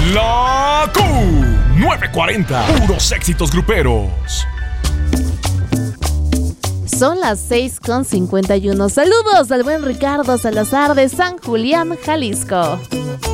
La Q940, puros éxitos gruperos. Son las 6:51. Saludos al buen Ricardo Salazar de San Julián, Jalisco.